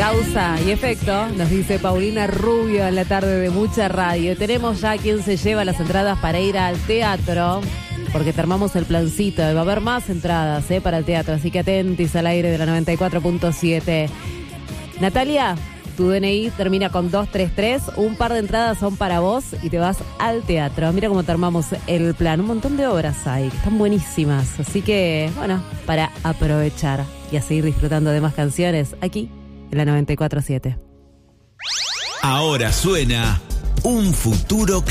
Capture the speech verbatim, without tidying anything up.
Causa y efecto, nos dice Paulina Rubio en la tarde de mucha radio. Tenemos ya quien se lleva las entradas para ir al teatro, porque te armamos el plancito. Va a haber más entradas eh, para el teatro, así que atentis al aire de la noventa y cuatro punto siete. Natalia, tu D N I termina con dos tres tres. Un par de entradas son para vos y te vas al teatro. Mira cómo te armamos el plan. Un montón de obras hay, que están buenísimas. Así que, bueno, para aprovechar y a seguir disfrutando de más canciones aquí en la noventa y cuatro punto siete. Ahora suena Un Futuro